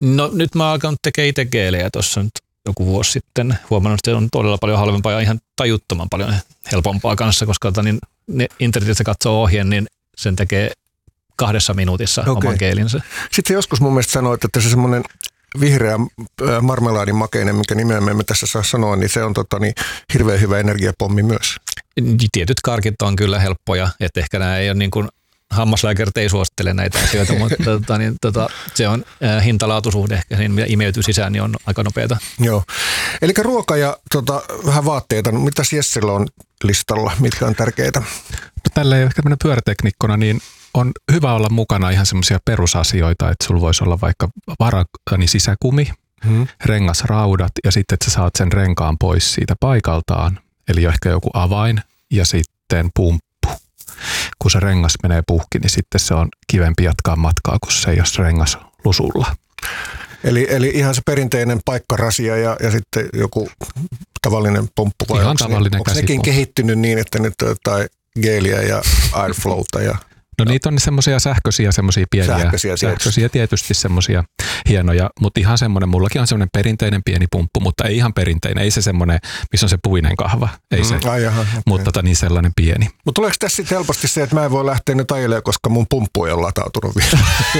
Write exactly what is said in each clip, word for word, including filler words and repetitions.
No nyt mä oon alkanut tekemään itse geelejä tuossa nyt joku vuosi sitten. Huomannut, että se on todella paljon halvempaa ja ihan tajuttoman paljon helpompaa kanssa, koska niin, ne internetissä katsoo ohjeen, niin sen tekee kahdessa minuutissa okay. oman geelinsä. Sitten joskus mun mielestä sanoit, että se semmoinen vihreä marmelaadin makeinen, minkä nimeä me emme tässä saa sanoa, niin se on tota, niin, hirveän hyvä energiapommi myös. Tietyt karkit on kyllä helppoja, että ehkä nämä ei ole niin kuin, hammaslääkärit ei suosittele näitä asioita, mutta tota, niin, tota, se on äh, hintalaatusuhde ehkä siinä, mitä imeytyy sisään, niin on aika nopeata. Joo. Eli ruoka ja tota, vähän vaatteita. Mitä Jessellä on listalla? Mitkä on tärkeitä? No, tälleen ehkä tämmöinen pyöräteknikkona, niin on hyvä olla mukana ihan semmoisia perusasioita, että sulla voisi olla vaikka vara, niin sisäkumi, hmm. rengasraudat ja sitten, että sä saat sen renkaan pois siitä paikaltaan. Eli ehkä joku avain ja sitten pumppu. Kun se rengas menee puhki, niin sitten se on kivempi jatkaa matkaa, kun se ei ole rengas lusulla. Eli, eli ihan se perinteinen paikkarasia ja, ja sitten joku tavallinen pomppu. Vai ihan onko tavallinen ne, onko nekin kehittynyt niin, että nyt on jotain geeliä ja airflowta ja... No niitä on semmoisia sähköisiä, semmoisia pieniä, sähköisiä, sähköisiä tietysti semmoisia hienoja, mutta ihan semmoinen, mullakin on semmoinen perinteinen pieni pumppu, mutta ei ihan perinteinen, ei se semmoinen, missä on se puinen kahva, ei se, mm, ai jaha, okay. mutta tota, niin sellainen pieni. Mutta tuleeko tässä sitten helposti se, että mä en voi lähteä nyt ajelemaan, koska mun pumppu ei ole latautunut vielä?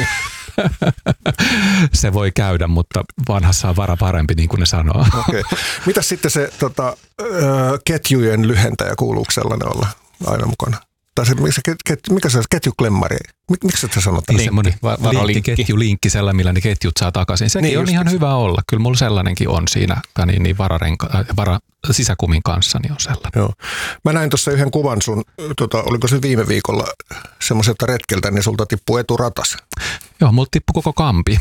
Se voi käydä, mutta vanhassa on vara parempi, niin kuin ne sanoo. Okay. Mitäs sitten se tota, ketjujen lyhentäjä, kuuluuko sellainen olla aina mukana? Tai se, mikä se on, ketjuklemmari? Mik, miksi sä sanot? Niin, semmoinen linkki, ketjulinkki, sellainen, millä ne ketjut saa takaisin. Sekin niin on ihan se. Hyvä olla. Kyllä mulla sellainenkin on siinä niin, niin vararenka, vara, sisäkumin kanssa, niin on sellainen. Joo. Mä näin tuossa yhden kuvan sun, tota, oliko se viime viikolla semmoiselta retkeltä, niin sulta tippui eturatas. Joo, mulla tippui koko kampi.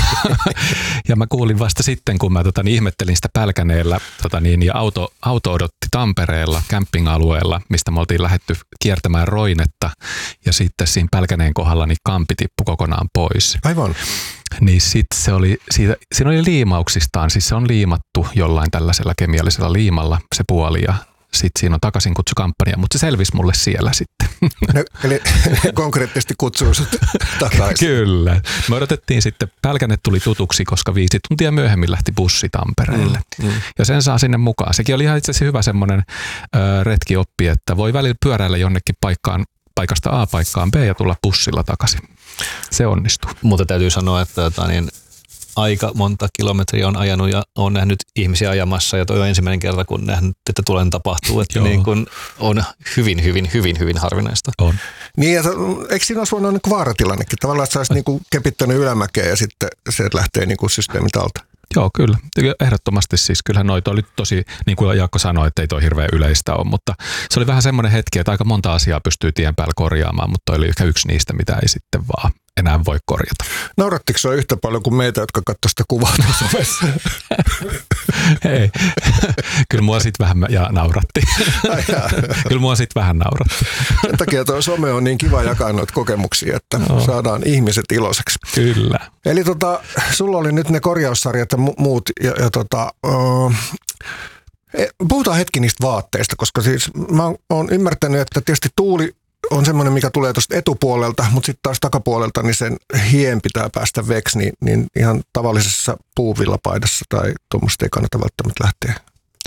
Ja mä kuulin vasta sitten, kun mä tota, niin, ihmettelin sitä Pälkäneellä, tota, niin, ja auto, auto odotti Tampereella, camping-alueella, mistä me oltiin lähdetty kiertämään Roinetta, ja sitten siinä Pälkäneen kohdalla niin kampi tippui kokonaan pois. Aivan. Niin sitten se oli, siitä, siinä oli liimauksistaan, siis se on liimattu jollain tällaisella kemiallisella liimalla se puoli, ja sitten siinä on takaisinkutsukambanja, mutta se selvisi mulle siellä sitten. No, eli konkreettisesti kutsuu sut takaisin. Kyllä. Me odotettiin sitten, Pälkäne tuli tutuksi, koska viisi tuntia myöhemmin lähti bussi Tampereelle. Mm, mm. Ja sen saa sinne mukaan. Sekin oli ihan itse asiassa hyvä semmoinen ö, retkioppi, että voi välillä pyöräillä jonnekin paikkaan, paikasta A paikkaan B ja tulla bussilla takaisin. Se onnistuu. Mutta täytyy sanoa, että tota, niin aika monta kilometriä on ajanut ja on nähnyt ihmisiä ajamassa ja toi on ensimmäinen kerta, kun nähnyt, että tulen tapahtuu, että niin kun on hyvin, hyvin, hyvin, hyvin harvinaista. On. Niin, ja eikö siinä olisi voinut olla niin vaaratilannekin? Tavallaan, että sä olisit niin kepittänyt ylämäkeä ja sitten se lähtee niin systeemit alta. Joo, kyllä. Ehdottomasti siis. Kyllähän noita oli tosi, niin kuin Jaakko sanoi, että ei toi hirveän yleistä ole, mutta se oli vähän semmoinen hetki, että aika monta asiaa pystyy tien päällä korjaamaan, mutta toi oli ehkä yksi niistä, mitä ei sitten vaan enää voi korjata. Naurattiko sinua yhtä paljon kuin meitä, jotka katsoi sitä kuvaa somessa? Ei. Kyllä mua sitten vähän ja nauratti. Kyllä mua sitten vähän nauratti. Sen takia tuo some on niin kiva jakaa noita kokemuksia, että no. saadaan ihmiset iloiseksi. Kyllä. Eli tota, sulla oli nyt ne korjaussarjat ja mu- muut. Ja, ja tota, uh, puhutaan hetki niistä vaatteista, koska siis mä oon ymmärtänyt, että tietysti tuuli on semmoinen, mikä tulee tuosta etupuolelta, mutta sitten taas takapuolelta, niin sen hien pitää päästä veksi, niin, niin ihan tavallisessa puuvillapaidassa tai tuommoista ei kannata välttämättä lähteä.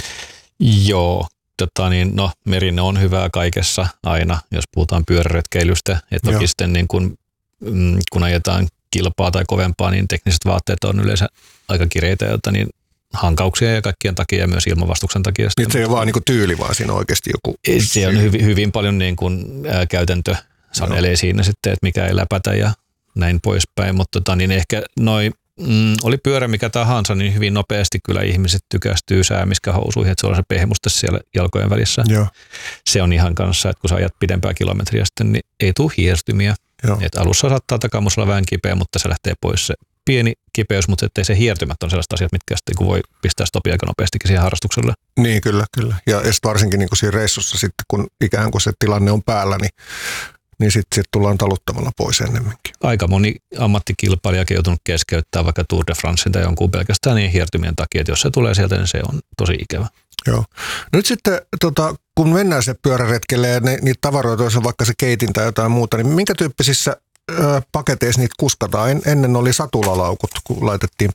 Joo, tota niin, no merinne on hyvää kaikessa aina, jos puhutaan pyöräretkeilystä. Ja toki Joo. sitten niin kun, kun ajetaan kilpaa tai kovempaa, niin tekniset vaatteet on yleensä aika kireitä, jotta niin hankauksia ja kaikkien takia ja myös ilmanvastuksen takia. Nyt se ei ole vaan niin kuin tyyli, vaan siinä on oikeasti joku... Se on hyvin, hyvin paljon niin kuin, ää, käytäntö sanelee no. siinä sitten, että mikä ei läpätä ja näin poispäin. Mutta tota, niin ehkä noi, mm, oli pyörä mikä tahansa, niin hyvin nopeasti kyllä ihmiset tykästyy säämiskähousuihin, että se on se pehmusta siellä jalkojen välissä. Joo. Se on ihan kanssa, että kun sä ajat pidempää kilometriä sitten, niin ei tule hiertymiä. Että alussa saattaa takamusella vähän kipeä, mutta se lähtee pois se pieni kipeys, mutta ettei se hiertymät on sellaiset asiat, mitkä sitten kun voi pistää stopia aika nopeastikin siihen harrastukselle. Niin, kyllä, kyllä. Ja varsinkin niin kuin siinä reissussa sitten, kun ikään kuin se tilanne on päällä, niin, niin sitten sit tullaan taluttamalla pois ennemminkin. Aika moni ammattikilpailijakin on joutunut keskeyttämään vaikka Tour de Francein tai jonkun pelkästään niin hiertymien takia, että jos se tulee sieltä, niin se on tosi ikävä. Joo. Nyt sitten, tota, kun mennään se pyöräretkelle ja ne, niitä tavaroita, jos on vaikka se keitin tai jotain muuta, niin minkä tyyppisissä ö, paketeissa niitä kuskataan? En, ennen oli satulalaukut, kun laitettiin